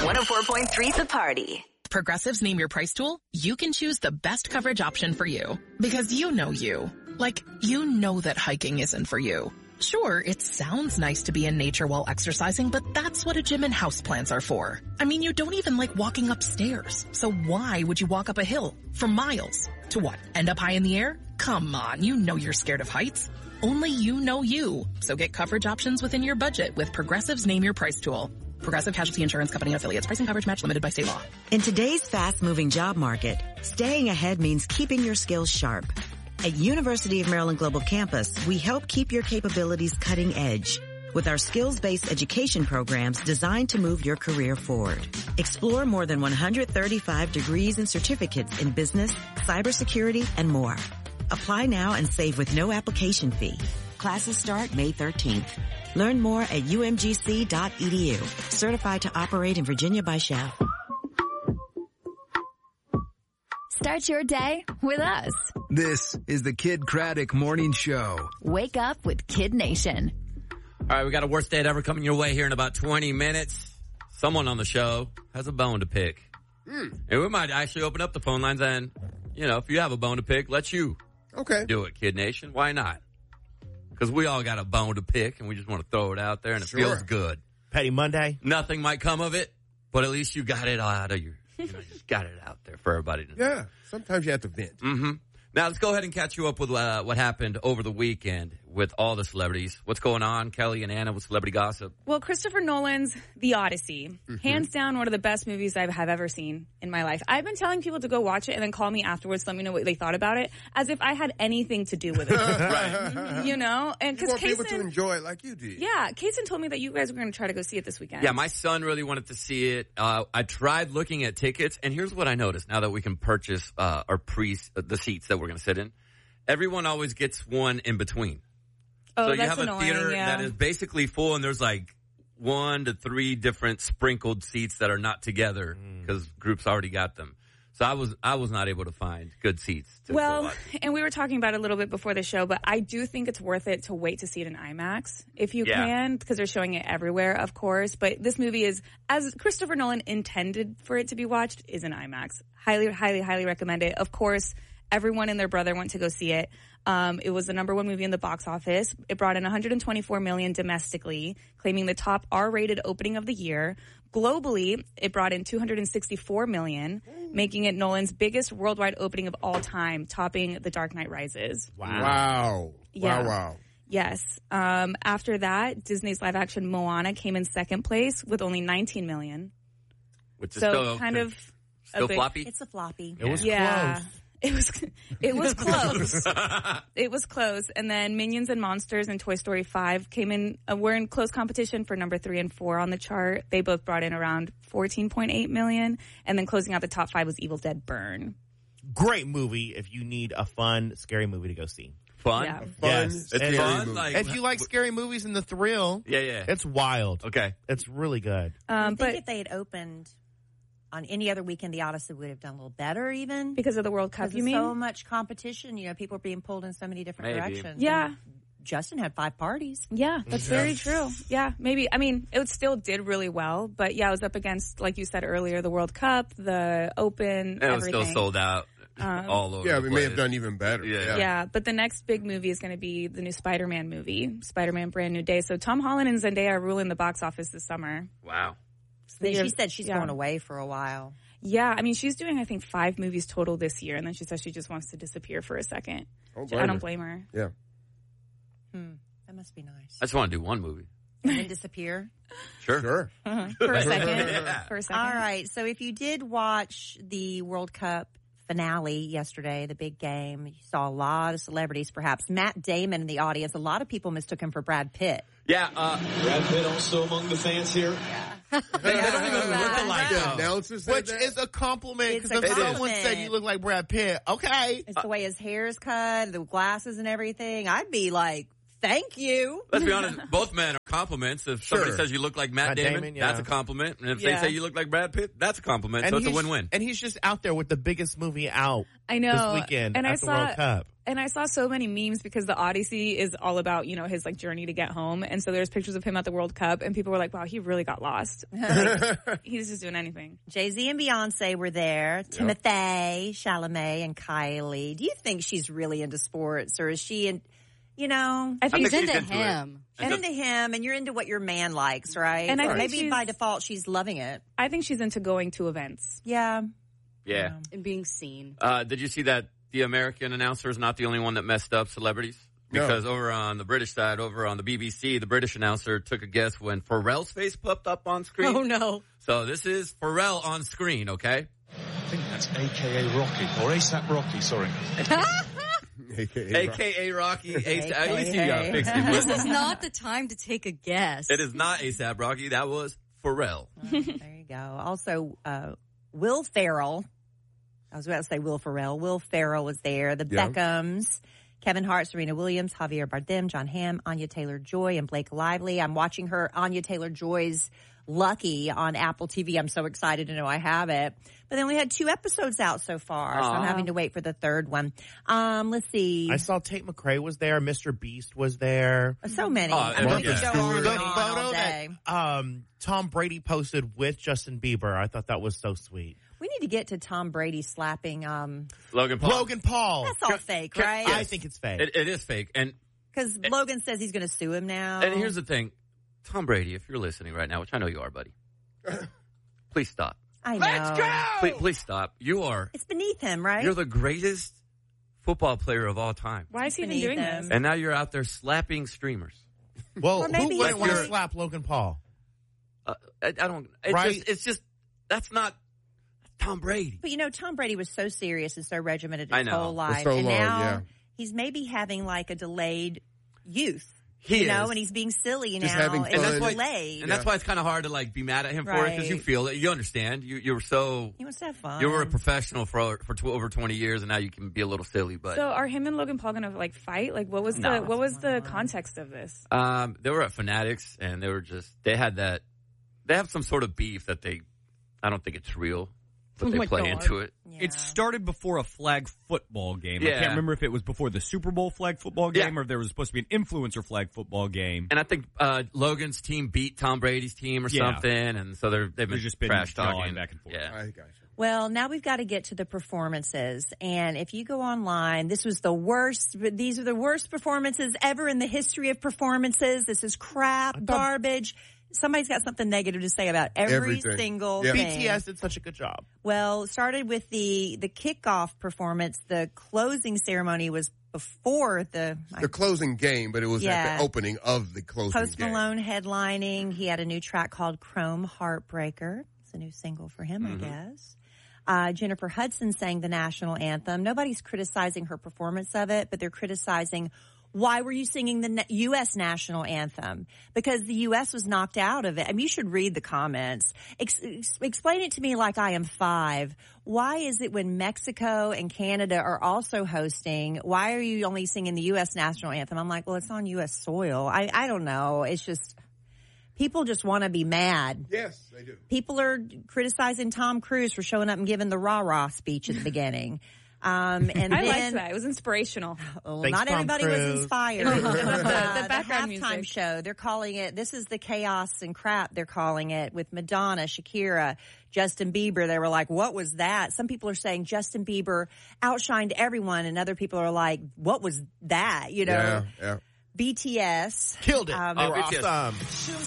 104.3 The Party. Progressive's Name Your Price tool, you can choose the best coverage option for you. Because you know you. Like, you know that hiking isn't for you. Sure, it sounds nice to be in nature while exercising, but that's what a gym and houseplants are for. I mean, you don't even like walking upstairs. So why would you walk up a hill for miles? To what? End up high in the air? Come on, you know you're scared of heights. Only you know you. So get coverage options within your budget with Progressive's Name Your Price tool. Progressive Casualty Insurance Company and affiliates. Price and coverage match limited by state law. In today's fast-moving job market, staying ahead means keeping your skills sharp. At University of Maryland Global Campus, we help keep your capabilities cutting edge with our skills-based education programs designed to move your career forward. Explore more than 135 degrees and certificates in business, cybersecurity, and more. Apply now and save with no application fee. Classes start May 13th. Learn more at umgc.edu. Certified to operate in Virginia by Shell. Start your day with us. This is the Kid Craddock Morning Show. Wake up with Kid Nation. All right, we got a worst date ever coming your way here in about 20 minutes. Someone on the show has a bone to pick. And we might actually open up the phone lines and, you know, if you have a bone to pick, let you do it, Kid Nation. Why not? Because we all got a bone to pick and we just want to throw it out there and it feels good. Petty Monday. Nothing might come of it, but at least you got it all out of your, just got it out there for everybody to know. Yeah, sometimes you have to vent. Mm-hmm. Now, let's go ahead and catch you up with what happened over the weekend with all the celebrities. What's going on, Kelly and Anna, with celebrity gossip? Well, Christopher Nolan's The Odyssey. Hands down, one of the best movies I have ever seen in my life. I've been telling people to go watch it and then call me afterwards to let me know what they thought about it, as if I had anything to do with it. Right. You know? And You want because people to enjoy it like you did. Yeah, Kaysen told me that you guys were going to try to go see it this weekend. Yeah, my son really wanted to see it. I tried looking at tickets, and here's what I noticed now that we can purchase the seats that we're going to sit in. Everyone always gets one in between. Oh, so you that's have a annoying, theater yeah. that is basically full, and there's like 1 to 3 different sprinkled seats that are not together because groups already got them. So I was not able to find good seats. Well, and we were talking about it a little bit before the show, but I do think it's worth it to wait to see it in IMAX if you can, because they're showing it everywhere, of course. But this movie is, as Christopher Nolan intended for it to be watched, is in IMAX. Highly, highly, highly recommend it. Of course, everyone and their brother went to go see it. It was the #1 movie in the box office. It brought in $124 million domestically, claiming the top R-rated opening of the year. Globally, it brought in $264 million, making it Nolan's biggest worldwide opening of all time, topping The Dark Knight Rises. Wow. Yeah. Wow. Yes. After that, Disney's live-action Moana came in second place with only $19 million. Which is so kind of still floppy? It's a floppy. It was close. It was close. Mm-hmm. It was close. And then Minions and Monsters and Toy Story 5 came in, were in close competition for number 3 and 4 on the chart. They both brought in around $14.8 million. And then closing out the top 5 was Evil Dead Burn. Great movie if you need a fun, scary movie to go see. Fun? Yeah. Yes. It's fun? Like, if you like scary movies and the thrill, yeah. it's wild. Okay. It's really good. I think if they had opened on any other weekend, the Odyssey would have done a little better even. Because of the World Cup, you mean? So much competition. You know, people are being pulled in so many different directions. Yeah. And Justin had 5 parties. Yeah, that's very true. Yeah, maybe. I mean, it still did really well. But yeah, it was up against, like you said earlier, the World Cup, the Open, And it was still sold out all over Yeah, the we may have place. done even better. Yeah, but the next big movie is going to be the new Spider-Man movie, Spider-Man Brand New Day. So Tom Holland and Zendaya are ruling the box office this summer. Wow. So she said she's going away for a while. Yeah, I mean, she's doing, I think, 5 movies total this year, and then she says she just wants to disappear for a second. I don't blame her. Yeah. That must be nice. I just want to do one movie. And then disappear? Sure. For a second. For a second. All right, so if you did watch the World Cup finale yesterday, the big game, you saw a lot of celebrities, perhaps. Matt Damon in the audience. A lot of people mistook him for Brad Pitt. Yeah. Brad Pitt also among the fans here. They don't even look alike, The though. announcers said Which that? is a compliment, It's because a if someone compliment. said you look like Brad Pitt, okay. It's the way his hair's cut, the glasses and everything. I'd be like Thank you. Let's be honest, both men are compliments. If somebody says you look like Matt Damon, that's a compliment. And if they say you look like Brad Pitt, that's a compliment. So it's a win-win. And he's just out there with the biggest movie out this weekend at the World Cup. And I saw so many memes because the Odyssey is all about, his like journey to get home. And so there's pictures of him at the World Cup and people were like, wow, he really got lost. Like, he's just doing anything. Jay-Z and Beyonce were there. Yep. Timothée Chalamet and Kylie. Do you think she's really into sports or is she in, I think she's into him. She's into him and you're into what your man likes, right? And maybe by default she's loving it. I think she's into going to events. Yeah. And being seen. Did you see that the American announcer is not the only one that messed up celebrities? Because over on the British side, over on the BBC, the British announcer took a guess when Pharrell's face popped up on screen. Oh, no. So this is Pharrell on screen, okay? I think that's A.K.A. Rocky, or A$AP Rocky, sorry. A.K.A. Rocky. At least you fixed it. This is not the time to take a guess. It is not A$AP Rocky. That was Pharrell. There you go. Also, Will Ferrell. I was about to say Will Ferrell. Will Ferrell was there. The Beckhams, Kevin Hart, Serena Williams, Javier Bardem, Jon Hamm, Anya Taylor-Joy, and Blake Lively. I'm watching Anya Taylor-Joy's Lucky on Apple TV. I'm so excited to know I have it. But they only had 2 episodes out so far, so I'm having to wait for the third one. Let's see. I saw Tate McRae was there. Mr. Beast was there. So many. We could go on and on all day. That Tom Brady posted with Justin Bieber. I thought that was so sweet. We need to get to Tom Brady slapping Logan Paul. That's all fake, right? I think it's fake. It is fake. Because Logan says he's going to sue him now. And here's the thing. Tom Brady, if you're listening right now, which I know you are, buddy, please stop. I know. Let's go! Please stop. It's beneath him, right? You're the greatest football player of all time. Why is he even doing this? And now you're out there slapping streamers. Well, who wouldn't want to slap Logan Paul? I don't. It's just that's not Tom Brady. But Tom Brady was so serious and so regimented his whole life. For so and long, now he's maybe having like a delayed youth. And he's being silly just now. Having fun. And that's delayed. And that's why it's kind of hard to like be mad at him for it because you feel it. You understand. You were so. He wants to have fun. You were a professional for over 20 years, and now you can be a little silly. But so are him and Logan Paul going to like fight? Like what was the context of this? They were at Fanatics, and they have some sort of beef that I don't think it's real. But they play into it. Yeah. It started before a flag football game. I can't remember if it was before the Super Bowl flag football game or if there was supposed to be an influencer flag football game. And I think Logan's team beat Tom Brady's team or something, and so they've been just been trash talking back and forth. Yeah. I got you. Well, now we've got to get to the performances. And if you go online, these are the worst performances ever in the history of performances. This is crap, garbage. Somebody's got something negative to say about every single thing. BTS did such a good job. Well, started with the kickoff performance. The closing ceremony was before the closing game, but it was at the opening of the closing game. Post Malone headlining. He had a new track called Chrome Heartbreaker. It's a new single for him, I guess. Jennifer Hudson sang the national anthem. Nobody's criticizing her performance of it, but they're criticizing why were you singing the U.S. national anthem? Because the U.S. was knocked out of it. I mean, you should read the comments. Explain it to me like I am 5. Why is it when Mexico and Canada are also hosting, why are you only singing the U.S. national anthem? I'm like, well, it's on U.S. soil. I don't know. It's just, people just want to be mad. Yes, they do. People are criticizing Tom Cruise for showing up and giving the rah-rah speech at the beginning. And I liked that. It was inspirational. Well, not everybody was inspired. The background halftime music. show, they're calling it, this is the chaos and crap, they're calling it, with Madonna, Shakira, Justin Bieber. They were like, what was that? Some people are saying Justin Bieber outshined everyone, and other people are like, what was that? Yeah. BTS. Killed it. They were BTS. awesome.